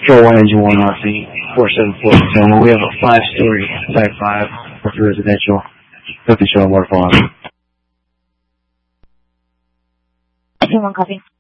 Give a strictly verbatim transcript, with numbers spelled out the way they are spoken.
Control one engine one R C, four seven four Tacoma. We have a five-story type five for residential. Fifty show waterfall. One copy.